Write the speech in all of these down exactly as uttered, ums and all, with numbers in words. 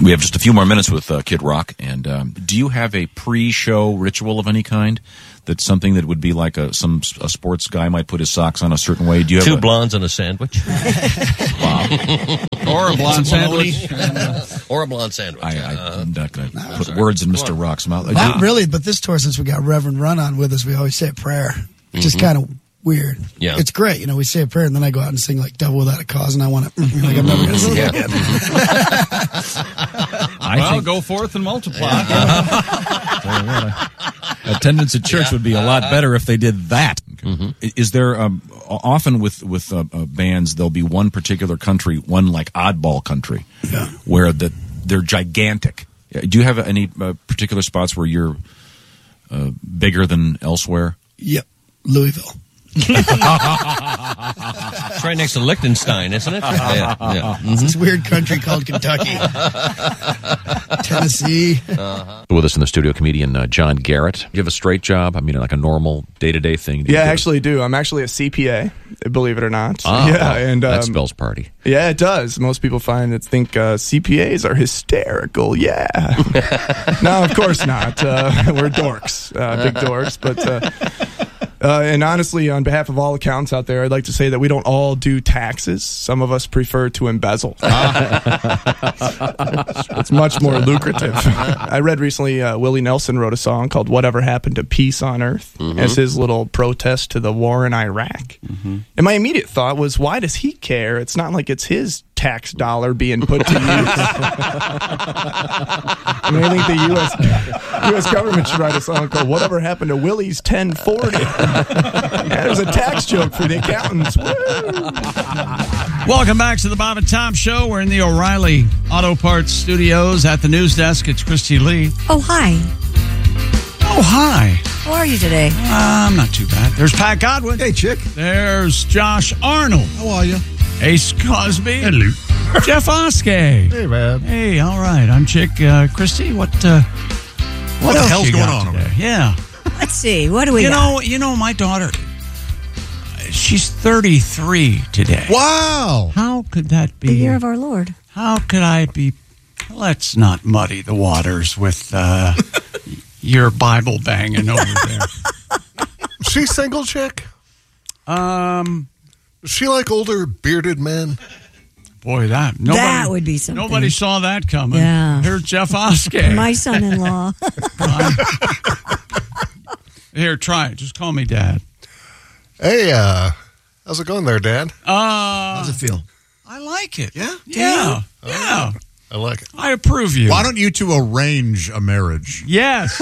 We have just a few more minutes with uh, Kid Rock. And um, do you have a pre-show ritual of any kind? That's something that would be like a some a sports guy might put his socks on a certain way. Do you have two a, blondes and a sandwich? Or a blonde sandwich. Or a blonde sandwich. I, I, uh, I'm not going to no, put sorry. words in Mister Rock's mouth. Not really, but this tour, since we got Reverend Run on with us, we always say a prayer, which is Mm-hmm. kind of weird. Yeah. It's great. You know, we say a prayer, and then I go out and sing like Devil Without a Cause, and I want to, like, I'm never going to sing Yeah. it again. I well, think go forth and multiply. Tell you what, uh, attendance at church would be a lot better if they did that. Mm-hmm. I- Is there um, o- often with with uh, uh, bands there'll be one particular country, one like oddball country, Yeah. where the they're gigantic. Uh, Do you have any uh, particular spots where you're uh, bigger than elsewhere? Yep. Louisville. It's right next to Liechtenstein, isn't it? Yeah. yeah. It's this weird country called Kentucky. Tennessee. With us in the studio, comedian uh, John Garrett. You have a straight job? I mean, like a normal day-to-day thing? Yeah, I actually do. I'm actually a C P A, believe it or not. Ah, yeah, well, and um, that spells party. Yeah, it does. Most people find that think uh, C P As are hysterical. Yeah. No, of course not. Uh, we're dorks, uh, big dorks. But uh, uh, and honestly, on behalf of all accountants out there, I'd like to say that we don't all do taxes. Some of us prefer to embezzle. It's much more lucrative. I read recently uh, Willie Nelson wrote a song called "Whatever Happened to Peace on Earth" Mm-hmm. as his little protest to the war in Iraq. Mm-hmm. And my immediate thought was, why does he care? It's not like it's his tax dollar being put to use. I mean, I think the U S U S government should write a song called "Whatever Happened to Willie's ten forty." Yeah, there's a tax joke for the accountants. Woo! Welcome back to the Bob and Tom Show. We're in the O'Reilly Auto Parts Studios at the news desk. It's Christy Lee. Oh, hi. Oh, hi. How are you today? I'm not too bad. There's Pat Godwin. Hey, chick. There's Josh Arnold. How are you? Ace Cosby. Hello. Jeff Oskey. Hey, man. Hey, all right. I'm Chick. Uh, Christy, what uh, what, the else hell's you going got on today? over Yeah. Let's see. What do we You got? know, you know, my daughter, she's thirty-three today. Wow. How could that be? The year of our Lord. How could I be? Let's not muddy the waters with uh, your Bible banging over there. Is she single, chick? Um, Is she like older bearded men? boy, that nobody, That would be something. Nobody saw that coming. Yeah. Here's Jeff Oskey. My son-in-law. Here, try it. Just call me Dad. Hey, uh, how's it going there, Dad? Uh, How's it feel? I like it. Yeah? Yeah. Yeah. I like it. I approve you. Why don't you two arrange a marriage Yes.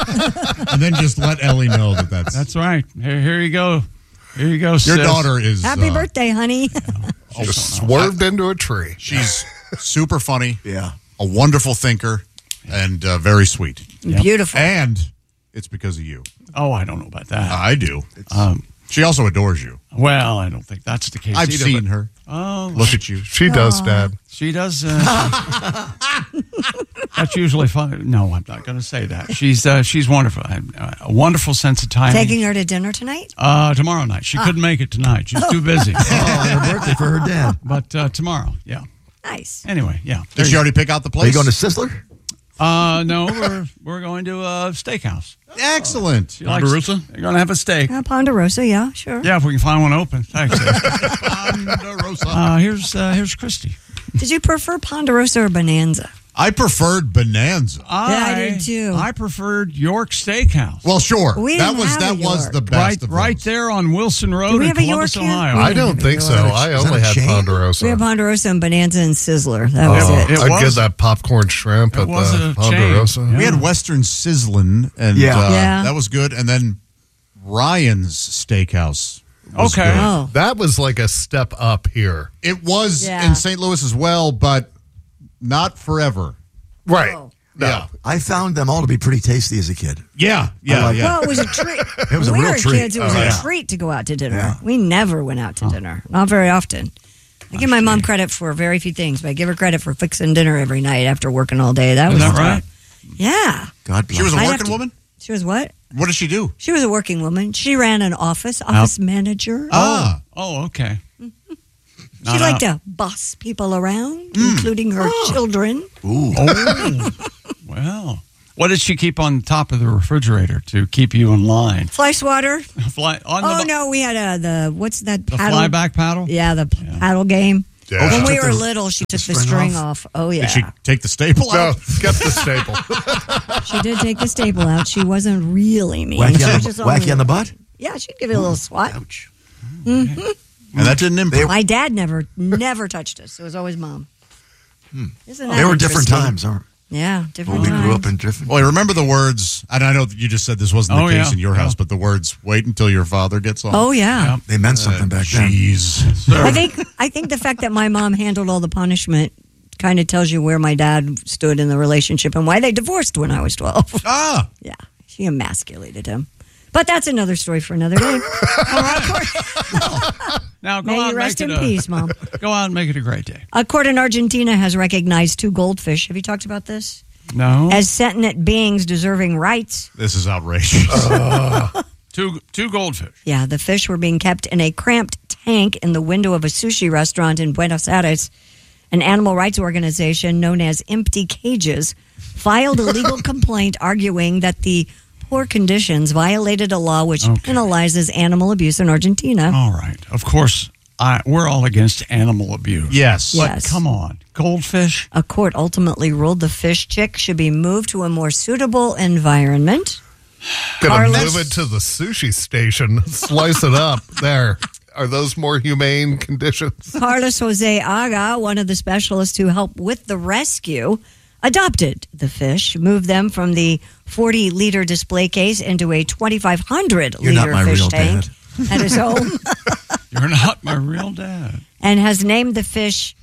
and then just let Ellie know that that's That's right. Here, here you go. Here you go, your sis. daughter is Happy uh, birthday, honey. Just swerved into a tree. She's super funny, Yeah. a wonderful thinker, and uh, very sweet. Beautiful. And it's because of you. Oh, I don't know about that. I do. Um, She also adores you. well, I don't think that's the case. I've either, seen but- her. Oh, Look at you. She does, Dad. she does. Uh, that's usually fun. No, I'm not going to say that. She's uh, she's wonderful. Uh, a wonderful sense of timing. Taking her to dinner tonight? Uh, tomorrow night. She couldn't make it tonight. She's too busy. Oh, her birthday for her dad. But uh, tomorrow, yeah. Nice. Anyway, yeah. Did she already pick out the Are you place? going to Sizzler? Uh, no, we're we're going to a steakhouse. Excellent. She likes- Ponderosa? You're going to have a steak. Uh, Ponderosa, yeah, sure. Yeah, if we can find one open. Thanks. Ed. Ponderosa. Uh, here's uh, here's Christy. Did you prefer Ponderosa or Bonanza? I preferred Bonanza. I did too. I preferred York Steakhouse. Well, sure. We that didn't was have that a was York. the best right, of right those. there on Wilson Road Do we in have a Columbus, York here? Ohio. I don't think so. I Is that only a had chain? Ponderosa. We have Ponderosa and Bonanza and Sizzler. That Oh, was it. It I'd was- get that popcorn shrimp it at was the a Ponderosa. chain. We had Western Sizzlin', and Yeah. uh, Yeah. that was good. And then Ryan's Steakhouse. was Okay. good. Oh. That was like a step up here. It was Yeah. in Saint Louis as well, but not forever. Right. Oh. No. Yeah. I found them all to be pretty tasty as a kid. Yeah, yeah, like yeah. Well, it was a treat. It was a when we real were treat. kids, it was Oh, a yeah. treat to go out to dinner. Yeah. We never went out to dinner. Not very often. I give my mom credit for very few things, but I give her credit for fixing dinner every night after working all day. That Is was that tough. right? Yeah. God bless. She was a I'd have working to- woman? She was what? What did she do? She was a working woman. She ran an office, office manager. Ah. Oh, okay. Not She liked out. to boss people around, including her children. Ooh. Oh, well. What did she keep on top of the refrigerator to keep you in line? Fly swatter. Fly on Oh the no, we had a the what's that the paddle? flyback paddle. Yeah, the p paddle game. Yeah. When we took were the- little, she took the string string off? off. Oh yeah, Did she take the staple No, out? skip the staple. she did take the staple out. She wasn't really mean. Wacky She on was the, just wacky only- on the butt? Yeah, she'd give it a little swat. Ouch. And that didn't improve. My dad never, never touched us. It was always mom. Isn't that They were different interesting? times, aren't Yeah, we? different We times. grew up in different. Well, I remember the words, and I know that you just said this wasn't the Oh, case yeah. in your Yeah. house, but the words, wait until your father gets home. Oh yeah. They meant something back then. Jeez. I think I think the fact that my mom handled all the punishment kind of tells you where my dad stood in the relationship and why they divorced when I was twelve. Ah, Yeah, she emasculated him. But that's another story for another day. Now go May out you and rest make in it a, peace, Mom. Go out and make it a great day. A court in Argentina has recognized two goldfish. Have you talked about this? No, As sentient beings deserving rights. this is outrageous. two two goldfish. Yeah, the fish were being kept in a cramped tank in the window of a sushi restaurant in Buenos Aires. An animal rights organization known as Empty Cages filed a legal complaint arguing that the poor conditions violated a law which Okay. penalizes animal abuse in Argentina. All right, of course, I, we're all against animal abuse. Yes. Yeah. But Yes. come on, goldfish. A court ultimately ruled the fish chick should be moved to a more suitable environment. Gonna Carlos- move it to the sushi station. Slice it up. There. Are those more humane conditions? Carlos Jose Aga, one of the specialists who helped with the rescue, adopted the fish, moved them from the forty liter display case into a twenty-five hundred You're not liter my fish real tank at his home, You're not my real dad. and has named the fish.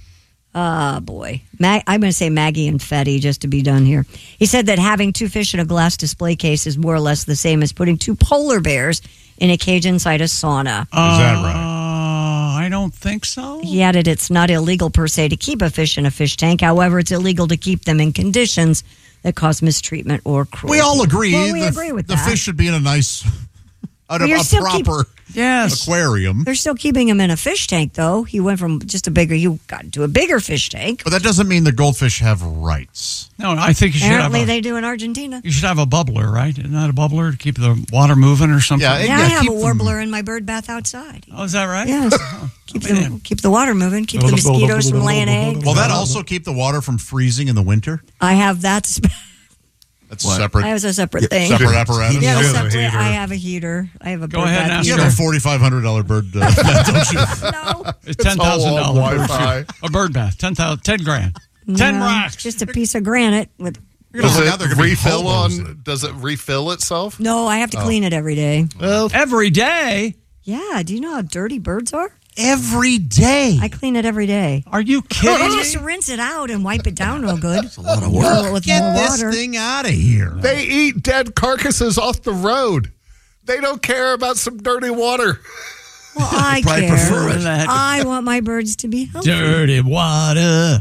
Uh, boy, Mag- I'm going to say Maggie and Fetty just to be done here. He said that having two fish in a glass display case is more or less the same as putting two polar bears in a cage inside a sauna. Is that right? Uh, I don't think so. He added it's not illegal per se to keep a fish in a fish tank. However, it's illegal to keep them in conditions that cause mistreatment or cruelty. We all agree. Well, we the, agree with the that. fish should be in a nice, a, you're a still keep- proper Yes. aquarium. They're still keeping him in a fish tank, though. He went from just a bigger, you got into a bigger fish tank. But that doesn't mean the goldfish have rights. No, I think you should have Apparently, a, they do in Argentina. you should have a bubbler, right? Isn't that a bubbler to keep the water moving or something? Yeah, Yeah, I yeah, have keep a them- warbler in my bird bath outside. Oh, is that right? Yes. keep, the, keep the water moving, keep the mosquitoes from laying eggs. Will that also keep the water from freezing in the winter? I have that. sp- That's What? separate. I have a separate thing. Separate apparatus. Yeah, You have a separate, heater. I have a heater. I have a Go bird ahead and bath ask You heater. have a forty-five hundred dollars bird, uh, don't you? No, It's ten thousand all dollars. Wi-Fi. A bird bath, ten thousand, ten grand, ten no, racks. it's just a piece of granite with. Does Now it they're gonna be refill hobos. on? Does it refill itself? No, I have to clean it every day. Well, Every day. Yeah, do you know how dirty birds are? Every day. I clean it every day. Are you I kidding? just rinse it out and wipe it down real good. It's a lot of work. Fill it with Get more this water. thing out of here. they eat dead carcasses off the road. They don't care about some dirty water. Well, I Probably care. prefer it. I want my birds to be healthy. Dirty water.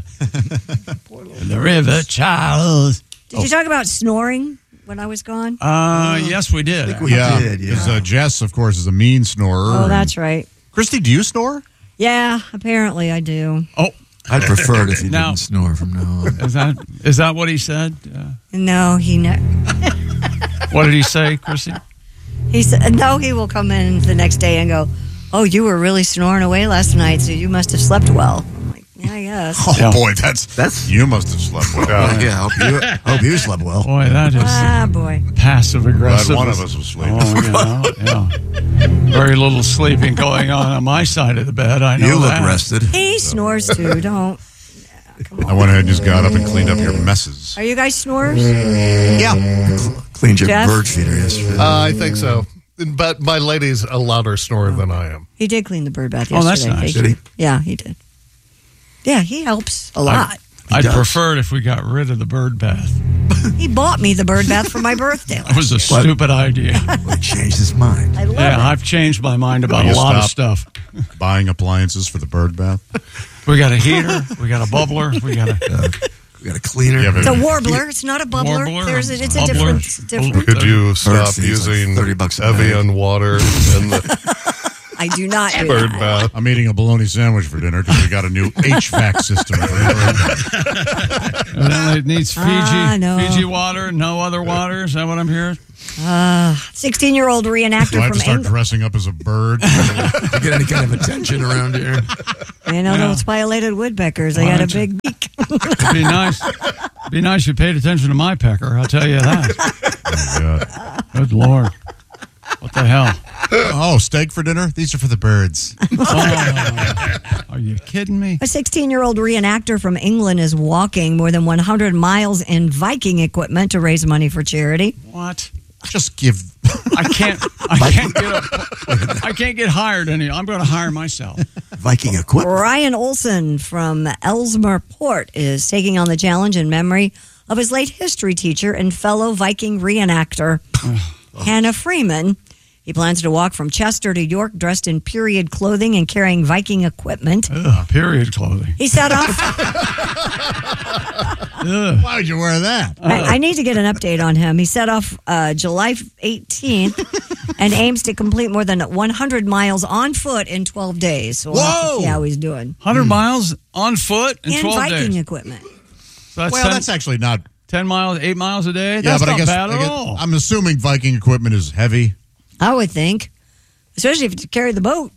in the river, Charles. Did you talk about snoring when I was gone? Uh, yes, we did. we yeah, did, yeah. because uh, Jess, of course, is a mean snorer. Oh, and- that's right. Christy, do you snore? Yeah, apparently I do. Oh, I'd prefer it if you Now- didn't snore from now on. is that is that what he said? Uh, No, he ne- what did he say, Chrissy? he said no. He will come in the next day and go, "Oh, you were really snoring away last night, so you must have slept well." I'm like, yeah, I guess. Oh Yeah. boy, that's That's- you must have slept well. Yeah, yeah, hope you, hope you slept well. Boy, that is Ah, boy. passive aggressive. Glad one of us was sleeping. Oh, you know, yeah. Very little sleeping going on on my side of the bed. I know You look that. rested. He snores too. Don't. I went ahead and just got up and cleaned up your messes. Are you guys snorers? Yeah. Cleaned your Jeff? bird feeder yesterday. Uh, I think so. But my lady's a louder snorer than I am. He did clean the bird bath Oh, yesterday. that's nice. Thank Did you. he? Yeah, he did. Yeah, he helps a lot. I'd does. prefer it if we got rid of the bird bath. He bought me the bird bath for my birthday. That was a last year. stupid idea. Well, he changed his mind. I love Yeah, it. I've changed my mind about Will a you lot of stop? stuff. Buying appliances for the bird bath. We got a heater. We got a bubbler. We got a Uh, we got a cleaner. Yeah, but- It's a warbler. It's not a bubbler. Warbler, There's a, it's a bubbler. different. different. Could you stop fees, like using thirty bucks a Evian bag. water? And the, I do not do Bird that. bath. I'm eating a bologna sandwich for dinner because we got a new H V A C system. For bird. Evidently it needs Fiji, Ah, no. Fiji water, no other water. Is that what I'm hearing? sixteen-year-old reenactor Do I have from to start England. dressing up as a bird? To get any kind of attention around here. You know those pileated woodpeckers. They Why got a don't you- big beak. It'd be nice. It'd be nice if you paid attention to my pecker. I'll tell you that. Oh, God. Good Lord. What the hell? Oh, steak for dinner? These are for the birds. Oh, are you kidding me? A sixteen-year-old reenactor from England is walking more than one hundred miles in Viking equipment to raise money for charity. What? Just give. I can't. I can't get. A, I can't get hired any. I'm going to hire myself. Viking equipment. Ryan Olson from Ellesmere Port is taking on the challenge in memory of his late history teacher and fellow Viking reenactor, Hannah Freeman. He plans to walk from Chester to York dressed in period clothing and carrying Viking equipment. Ugh, period clothing. He set off. Ugh. Why would you wear that? I, I need to get an update on him. He set off uh, July eighteenth and aims to complete more than one hundred miles on foot in twelve days. So we'll have to Whoa! see how he's doing. one hundred miles on foot in, In twelve Viking days. equipment. So that's Well, ten, that's actually not. ten miles, eight miles a day. Yeah, That's but not I guess, bad I at guess all. I'm assuming Viking equipment is heavy. I would think. Especially if you carry the boat.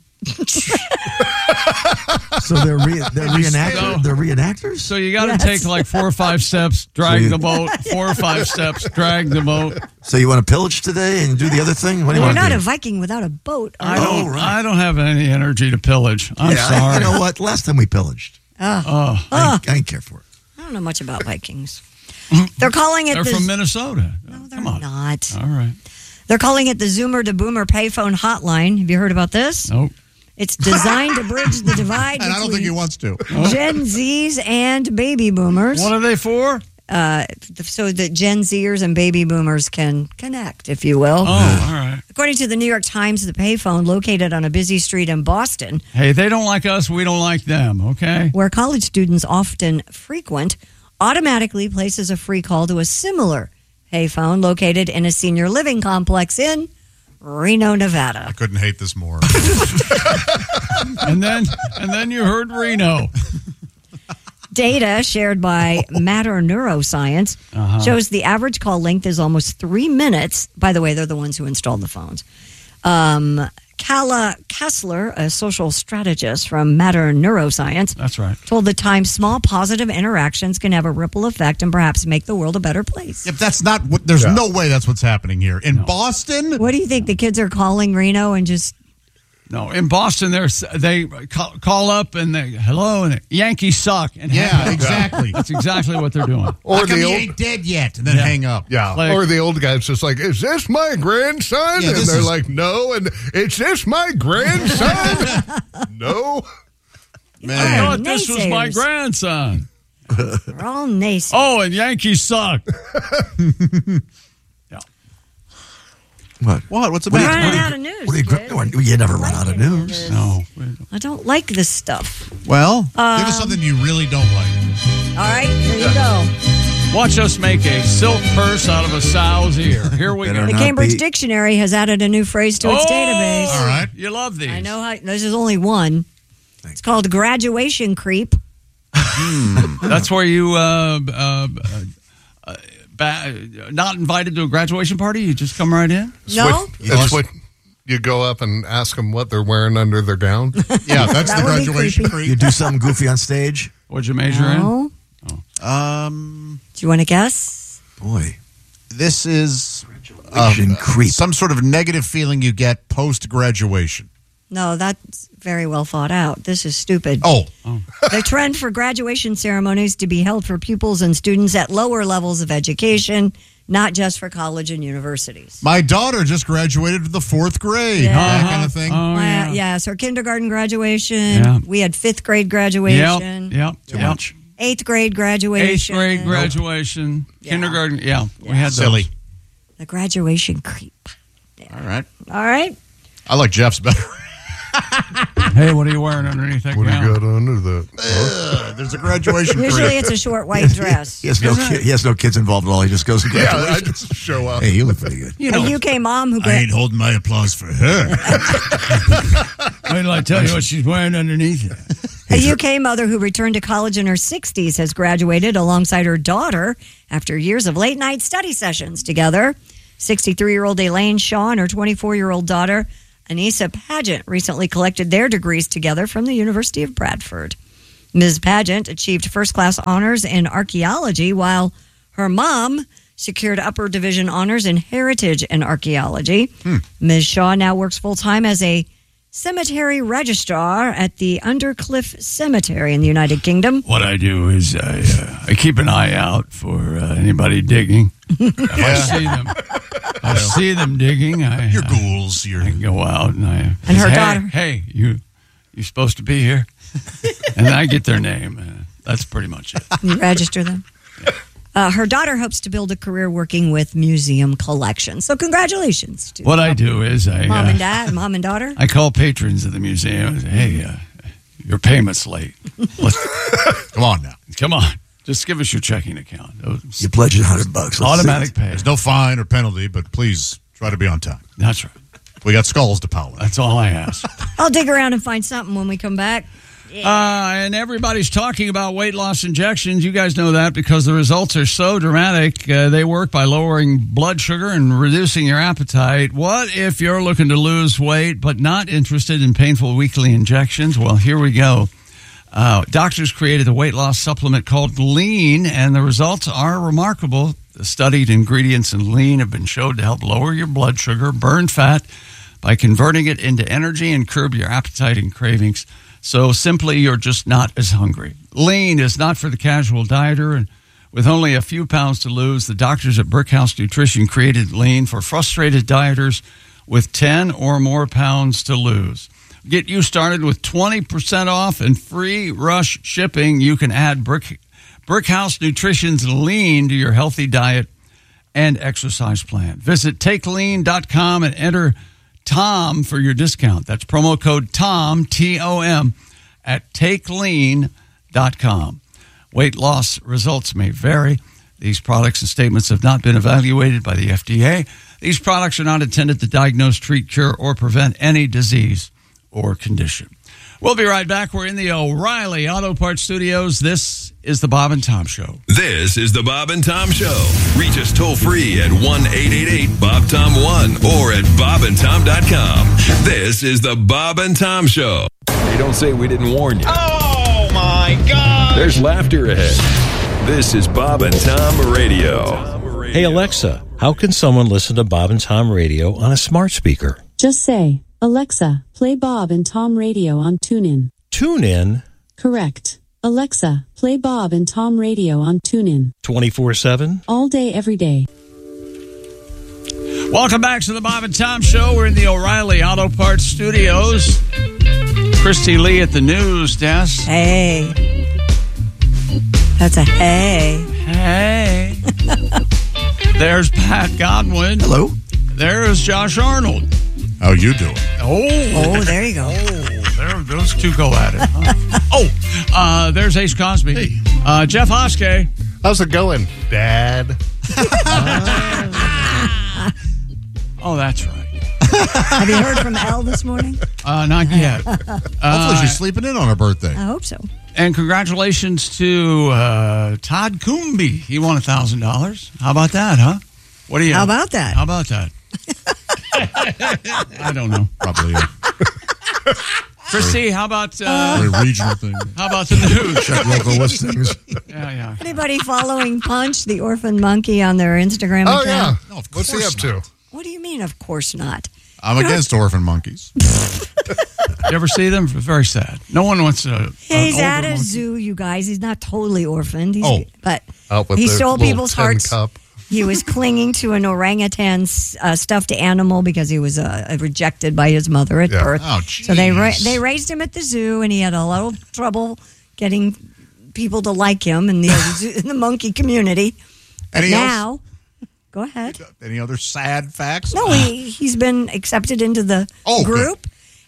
So they're re- they're reenactors. So- They're reenactors. So you got to Yes. take like four or five steps, drag So you- the boat. Four or five steps, drag the boat. So you want to pillage today and do the other thing? What do you You're want not to a do? Viking without a boat. I Are don't. you? right. I don't have any energy to pillage. I'm yeah, sorry. You know what? Last time we pillaged, Oh, Oh, I, didn't, I didn't care for it. I don't know much about Vikings. They're calling it they're the from Minnesota. No, they're Come on. not. All right. They're calling it the Zoomer to Boomer payphone hotline. Have you heard about this? Nope. It's designed to bridge the divide And I don't think he between wants to. Gen Zs and baby boomers. What are they for? Uh, th- so that Gen Zers and baby boomers can connect, if you will. Oh, all right. According to the New York Times, the payphone located on a busy street in Boston, Hey, they don't like us. We don't like them. Okay. where college students often frequent, automatically places a free call to a similar payphone located in a senior living complex in Reno, Nevada. I couldn't hate this more. And then, and then you heard Reno. Data shared by Matter Neuroscience Uh-huh. shows the average call length is almost three minutes. By the way, they're the ones who installed the phones. Um, Kala Kessler, a social strategist from Matter Neuroscience, That's right. told the Times small positive interactions can have a ripple effect and perhaps make the world a better place. If that's not what, there's no way that's what's happening here in Boston. What do you think? The kids are calling Reno and just No, in Boston, there's they call, call up and they hello and they, Yankees suck and hang Yeah, up. exactly. That's exactly what they're doing. How Or come the he old, ain't dead yet? And then Yeah. hang up. yeah, Like- or the old guy's just like, "Is this my grandson?" Yeah, and this they're is- like, "No," and "Is this my grandson?" No. I Man, thought this was my naysayers. grandson. We're all naysayers. Oh, and Yankees suck. What? what? What's the We're matter? running out of news. What do you, kid. no, you never run out of news. No. I don't like this stuff. Well, give Um, us something you really don't like. All right, here you go. Watch us make a silk purse out of a sow's ear. Here we Better go. The not Cambridge be- Dictionary has added a new phrase to its Oh! database. All right. You love these. I know how. This is only one. It's called graduation creep. That's where you uh, uh, uh, ba- not invited to a graduation party. You just come right in. No, It's what you go up and ask them what they're wearing under their gown. Yeah, that's That the would be graduation creepy. You do something goofy on stage? What'd you major in? no. Um, Do you want to guess? Boy. this is Graduation creep. some sort of negative feeling you get post graduation. No, that's very well thought out. This is stupid. Oh, The trend for graduation ceremonies to be held for pupils and students at lower levels of education, not just for college and universities. my daughter just graduated to the fourth grade. Yeah. That Uh-huh. kind of thing. Oh, Well, yeah. yeah, so kindergarten graduation. Yeah. We had fifth grade Yep. graduation. Yep. Too yep. much. Eighth grade graduation. Eighth grade graduation. Yeah. Kindergarten. Yeah. We had Silly. those. The graduation creep. All right. All right. I like Jeff's better. Hey, what are you wearing underneath that What do you gown? got under that? Uh, there's a graduation Usually parade. it's a short white dress. He has no ki- he has no kids involved at all. He just goes and Yeah, I graduations. just show up. Hey, you look pretty good. You A know, U K mom who I ain't holding my applause for her. wait till I tell you what she's wearing underneath it. A U K mother who returned to college in her sixties has graduated alongside her daughter after years of late night study sessions together. sixty-three-year-old Elaine Shaw and her twenty-four-year-old daughter, Anissa Pageant, recently collected their degrees together from the University of Bradford. Miz Pageant achieved first-class honors in archaeology, while her mom secured upper division honors in heritage and archaeology. Hmm. Miz Shaw now works full-time as a cemetery registrar at the Undercliff Cemetery in the United Kingdom. What I do is I, uh, I keep an eye out for uh, anybody digging. If I see them, if I see them digging. I, Your uh, ghouls, your I go out and I And her hey, daughter. Hey, you you supposed to be here? And I get their name. Uh, that's pretty much it. You register them. Uh, her daughter hopes to build a career working with museum collections. So congratulations to What I do is I mom uh, and dad, mom and daughter. I call patrons of the museum and say, hey, uh, your payment's late. Let's, come on now. Come on. Just give us your checking account. You pledge a hundred bucks. Let's Automatic see it. pay. There's no fine or penalty, but please try to be on time. That's right. We got skulls to polish. That's all I ask. I'll dig around and find something when we come back. Uh, and everybody's talking about weight loss injections. You guys know that because the results are so dramatic. Uh, they work by lowering blood sugar and reducing your appetite. What if you're looking to lose weight but not interested in painful weekly injections? Well, here we go. Uh, doctors created a weight loss supplement called Lean, and the results are remarkable. The studied ingredients in Lean have been shown to help lower your blood sugar, burn fat by converting it into energy, and curb your appetite and cravings. So simply, you're just not as hungry. Lean is not for the casual dieter, and with only a few pounds to lose, the doctors at Brickhouse Nutrition created Lean for frustrated dieters with ten or more pounds to lose. Get you started with twenty percent off and free rush shipping. You can add Brick, Brickhouse Nutrition's Lean to your healthy diet and exercise plan. Visit take lean dot com and enter Tom for your discount. That's promo code TOM, T O M, at take lean dot com. Weight loss results may vary. These products and statements have not been evaluated by the F D A. These products are not intended to diagnose, treat, cure, or prevent any disease or condition. We'll be right back. We're in the O'Reilly Auto Parts Studios. This is the Bob and Tom Show. This is the Bob and Tom Show. Reach us toll free at one eight eight eight Bob Tom one or at bob and tom dot com. This is the Bob and Tom Show. Hey, don't say we didn't warn you. Oh, my God. There's laughter ahead. This is Bob and Tom Radio. Hey, Alexa, how can someone listen to Bob and Tom Radio on a smart speaker? Just say, Alexa, play Bob and Tom Radio on TuneIn. TuneIn? Correct. Alexa, play Bob and Tom Radio on TuneIn. twenty-four seven? All day, every day. Welcome back to the Bob and Tom Show. We're in the O'Reilly Auto Parts Studios. Christy Lee at the news desk. Hey. That's a hey. Hey. There's Pat Godwin. Hello. There's Josh Arnold. How you doing? Oh. Oh, there you go. Oh, there, those two go at it. Huh? oh, uh, there's Ace Cosby. Hey. Uh, Jeff Hoske. How's it going, Dad? Oh, that's right. Have you heard from Elle this morning? Uh, not yet. Hopefully Uh, she's sleeping in on her birthday. I hope so. and congratulations to uh, Todd Coombe. He won one thousand dollars. How about that, huh? What do you? How about that? How about that? I don't know. Probably a Christy, how about uh, very regional thing. how about the news? Check local listings. Yeah, yeah. Anybody following Punch, the orphan monkey, on their Instagram Oh, account? yeah. No, of What's he course up to? not. What do you mean, of course not? I'm against orphan monkeys. You ever see them? Very sad. No one wants to. He's an at older a monkey. zoo, you guys. He's not totally orphaned. He's, Oh. But Out with he the stole little people's tin hearts. cup. He was clinging to an orangutan uh, stuffed animal because he was uh, rejected by his mother at Yeah. birth. Oh, so they ra- jeez. they raised him at the zoo, and he had a little trouble getting people to like him in the zoo, in the monkey community. But Any now, go ahead. Any other sad facts? No, he he's been accepted into the Oh, group.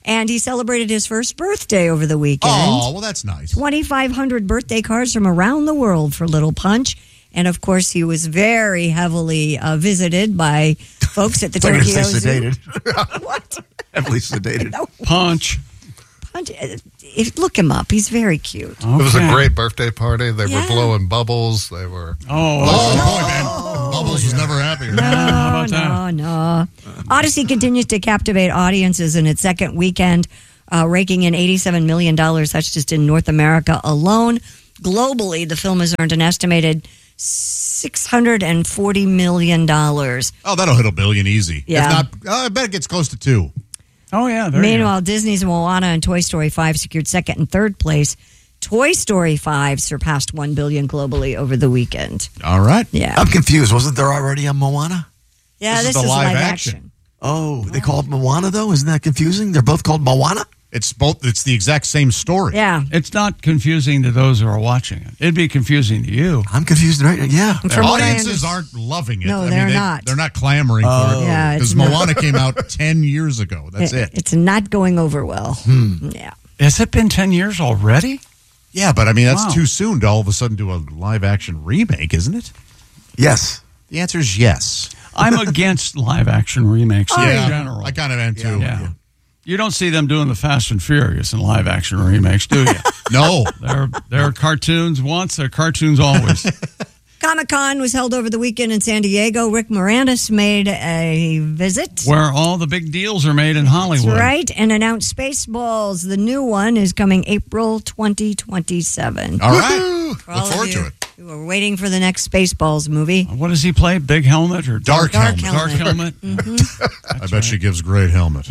And he celebrated his first birthday over the weekend. Oh, well, that's nice. twenty-five hundred birthday cards from around the world for Little Punch. And, of course, he was very heavily uh, visited by folks at the They're gonna Tokyo say Zoo. sedated. What? Heavily sedated. Punch. Punch. uh, if- Look him up. He's very cute. It was a Okay. great birthday party. They Yeah. were blowing bubbles. They were. Oh, Oh, boy, man. Bubbles was never happier. No, about that? no, no. Odyssey continues to captivate audiences in its second weekend, uh, raking in eighty-seven million dollars. That's just in North America alone. Globally, the film has earned an estimated six hundred forty million dollars. Oh, that'll hit a billion easy. Yeah. If not, uh, I bet it gets close to two. Oh, yeah. There you go. Meanwhile, Disney's Moana and Toy Story five secured second and third place. Toy Story five surpassed one billion dollars globally over the weekend. All right. Yeah. I'm confused. Wasn't there already a Moana? Yeah, This this, is is, the live, live action. action. Oh, they call it Moana, though? Isn't that confusing? They're both called Moana? It's both. It's the exact same story. Yeah. It's not confusing to those who are watching it. It'd be confusing to you. I'm confused right now. Yeah. And from what I Audiences under- aren't loving it. No, I they're mean, they, not. They're not clamoring Oh. for it. Yeah, it's Because not. Moana came out ten years ago. That's it. It's not going over well. Hmm. Yeah. Has it been ten years already? Yeah, but I mean, that's Wow. too soon to all of a sudden do a live action remake, isn't it? Yes. The answer is yes. I'm against live action remakes in yeah, general. I kind of am too. Yeah. You don't see them doing the Fast and Furious in live action remakes, do you? No. They're, they're cartoons once, they're cartoons always. Comic-Con was held over the weekend in San Diego. Rick Moranis made a visit. Where all the big deals are made in Hollywood. That's right, and announced Spaceballs. The new one is coming April twenty twenty-seven. All right. For Look all of forward you to it. who are waiting for the next Spaceballs movie. What does he play? Big helmet or Dark, Dark helmet. helmet. Dark helmet? I bet she gives great helmet.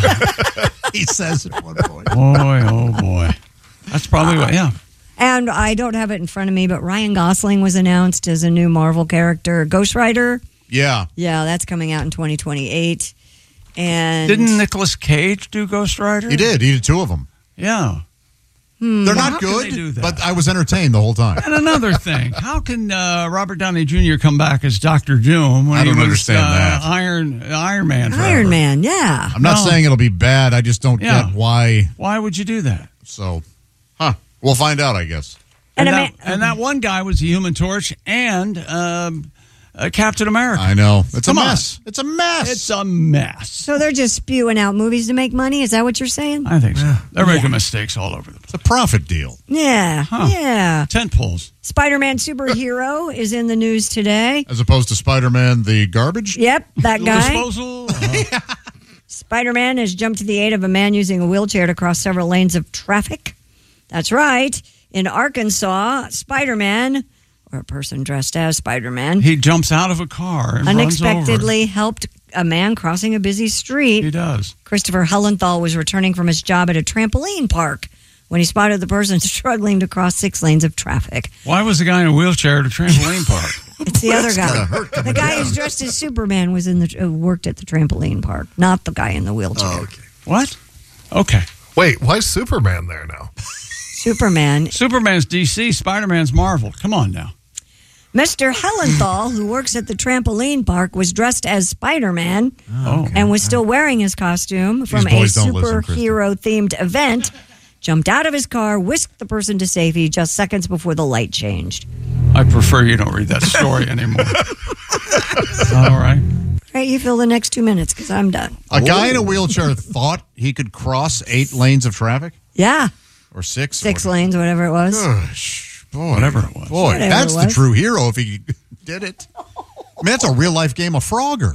He says at one point. Boy, oh boy. That's probably what, yeah. And I don't have it in front of me, but Ryan Gosling was announced as a new Marvel character, Ghost Rider. Yeah. Yeah, that's coming out in twenty twenty-eight. And Didn't Nicolas Cage do Ghost Rider? He did. He did two of them. Yeah. They're How not can good, they do that? but I was entertained the whole time. And another thing, how can uh, Robert Downey Junior come back as Doctor Doom when I don't he was understand uh, that. Iron Iron Man? forever? Iron Man, yeah. I'm not No. saying it'll be bad. I just don't Yeah. get why. Why would you do that? So, huh? We'll find out, I guess. And, And a that, man- and that one guy was the Human Torch and um, uh, Captain America. I know it's Come a on. mess. It's a mess. It's a mess. So they're just spewing out movies to make money? Is that what you're saying? I think so. They're making mistakes all over the place. It's a profit deal. Yeah, Huh. yeah. Tent poles. Spider-Man superhero is in the news today. As opposed to Spider-Man, the garbage. Yep, that guy. Disposal. Uh, Spider-Man has jumped to the aid of a man using a wheelchair to cross several lanes of traffic. That's right. In Arkansas, Spider-Man, or a person dressed as Spider-Man, he jumps out of a car and unexpectedly helped a man crossing a busy runs over. street. He does. Christopher Hellenthal was returning from his job at a trampoline park when he spotted the person struggling to cross six lanes of traffic. Why was the guy in a wheelchair at a trampoline park? It's the other gotta guy. hurt The coming guy down. who's dressed as Superman was in the uh, worked at the trampoline park, not the guy in the wheelchair. Oh, okay. What? Okay. Wait, why is Superman there now? Superman. Superman's D C, Spider-Man's Marvel. Come on now. Mister Hellenthal, who works at the trampoline park, was dressed as Spider-Man Oh. and was still wearing his costume from a boys don't listen, superhero-themed event. Jumped out of his car, whisked the person to safety just seconds before the light changed. I prefer you don't read that story anymore. All right. All right, you fill the next two minutes because I'm done. A guy in a wheelchair thought he could cross eight lanes of traffic Yeah, or six. six Or- lanes, whatever it was. Gosh, boy, Whatever it was. Boy, Whatever that's it the was. true hero if he did it. I mean, that's a real life game of Frogger.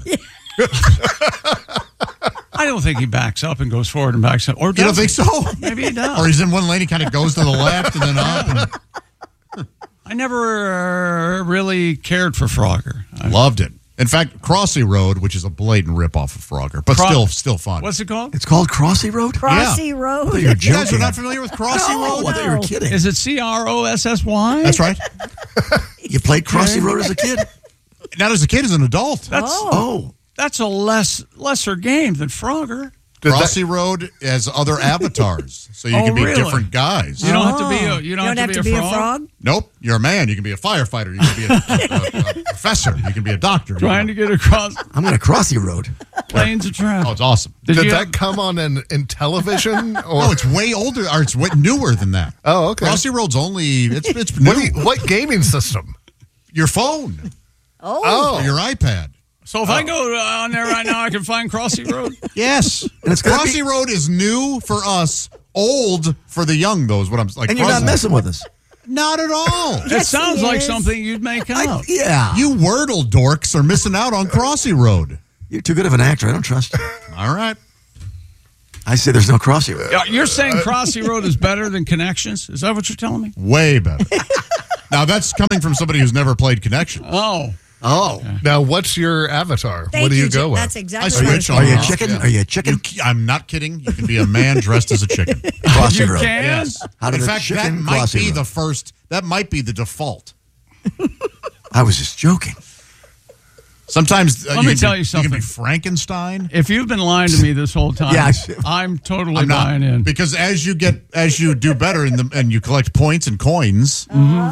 I don't think he backs up and goes forward and backs up. Or You don't doesn't. think so? Maybe he does. Or he's in one lane, he kind of goes to the left and then up. And I never uh, really cared for Frogger. I- loved it. In fact, Crossy Road, which is a blatant ripoff of Frogger, but Cro- still, still fun. What's it called? It's called Crossy Road? Crossy I Road. thought you were You guys are joking. not familiar with Crossy No. Road? I thought you were kidding. Is it C R O S S Y? That's right. You played Crossy Road as a kid? Not as a kid, as an adult. That's Oh. that's a less lesser game than Frogger. Crossy Road has other avatars, so you Oh, can be really? different guys. You don't have to be a you don't, have, to be, a, frog? Nope, you're a man. You can be a firefighter. You can be a, a, a professor. You can be a doctor. Trying to get across I'm going to Crossy Road. planes of travel. Oh, it's awesome. Did Did you- that come on in, in television? Or? Oh, it's way older, or it's way newer than that. Oh, okay. Crossy Road's only it's it's new. What, do you- what gaming system? Your phone, Oh. Oh. or your iPad. So if I go on there right now, I can find Crossy Road. Yes, And it's gonna Crossy be- Road is new for us, old for the young. Though is what I'm like. And you're not Crossy- messing with us. Not at all. It sounds he like is. something you'd make I- up. yeah. You Wordle dorks are missing out on Crossy Road. You're too good of an actor. I don't trust you. All right. I say there's no Crossy Road. Yeah, You're saying Crossy Road is better than Connections? Is that what you're telling me? Way better. Now that's coming from somebody who's never played Connection. Oh. Oh. Now, what's your avatar? Thank what do you, you, go Jim. with? That's exactly I what I switch was on Are you a and off, chicken? yeah. Are you a chicken? You, I'm not kidding. You can be a man dressed as a chicken. Crossy You Road. can? Yes. How In did a fact, that chicken might Crossy be Road? the first. That might be the default. I was just joking. Sometimes uh, Let me can tell be, you something. You can be Frankenstein. If you've been lying to me this whole time, Yeah, I see. I'm totally I'm not buying in. because as you get as you do better in the and you collect points and coins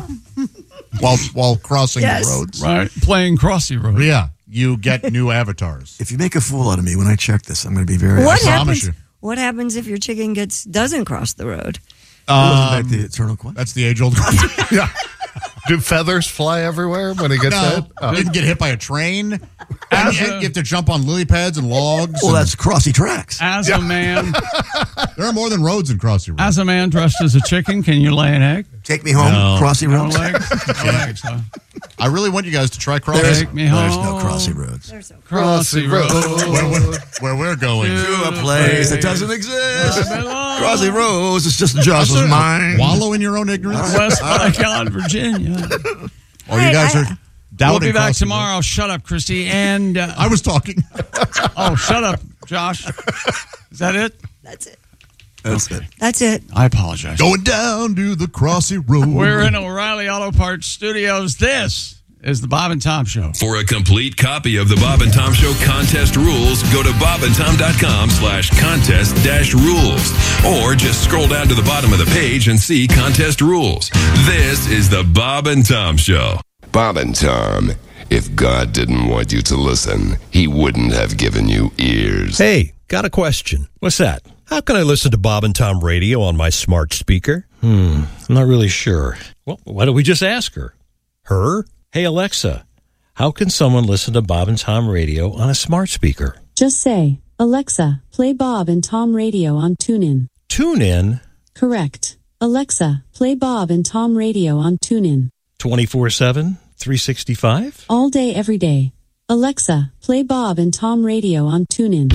while while crossing Yes. the roads. Right? Playing Crossy Road. Yeah, you get new avatars. If you make a fool out of me when I check this, I'm going to be very What upset. promise happens? you. What happens if your chicken gets doesn't cross the road? Wasn't that the eternal question? That's the age old question. yeah. Do feathers fly everywhere when he gets No, hit? Oh. didn't get hit by a train. As And a- you have to jump on lily pads and logs. Well, and- that's Crossy Tracks. As a man, there are more than roads in Crossy Road. as a man dressed as a chicken, can you lay an egg? Take me home, No. Crossy No Road. legs? No legs, huh? I really want you guys to try Crossy. Take me There's home. no Crossy Roads. There's a Crossy Road. where, where, where we're going. To a place that doesn't exist. I belong. Crossy Roads is just Josh's mind. Wallow in your own ignorance. West Icon, Virginia. Or you guys are doubting. We'll be back Crossy tomorrow. Shut up, Christy. And uh, Road. I was talking. oh, shut up, Josh. Is that it? That's it. That's it. That's it. I apologize. Going down to the Crossy Road. We're in O'Reilly Auto Parts Studios. This is the Bob and Tom Show. For a complete copy of the Bob and Tom Show contest rules, go to bobandtom.com slash contest dash rules. Or just scroll down to the bottom of the page and see contest rules. This is the Bob and Tom Show. Bob and Tom, if God didn't want you to listen, he wouldn't have given you ears. Hey, got a question. What's that? How can I listen to Bob and Tom Radio on my smart speaker? Hmm, I'm not really sure. Well, why don't we just ask her? Her? Hey, Alexa, how can someone listen to Bob and Tom Radio on a smart speaker? Just say, Alexa, play Bob and Tom Radio on TuneIn. TuneIn? Correct. Alexa, play Bob and Tom Radio on TuneIn. twenty-four seven, three sixty-five? All day, every day. Alexa, play Bob and Tom Radio on TuneIn.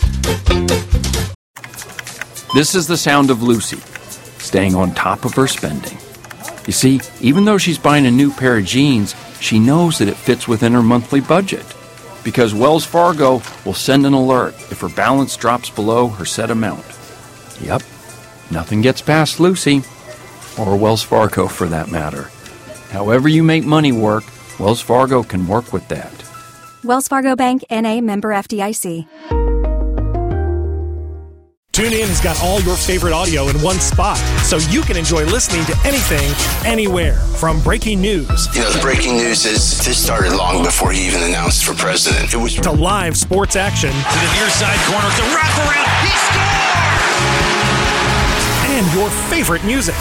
This is the sound of Lucy, staying on top of her spending. You see, even though she's buying a new pair of jeans, she knows that it fits within her monthly budget. Because Wells Fargo will send an alert if her balance drops below her set amount. Yep, nothing gets past Lucy, or Wells Fargo for that matter. However you make money work, Wells Fargo can work with that. Wells Fargo Bank, N A, member F D I C. TuneIn has got all your favorite audio in one spot, so you can enjoy listening to anything, anywhere. From breaking news. You know, the breaking news is this started long before he even announced for president. It was to live sports action. To the near side corner, to wraparound. He scored! And your favorite music.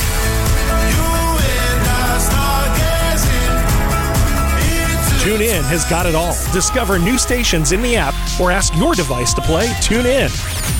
TuneIn has got it all. Discover new stations in the app or ask your device to play TuneIn.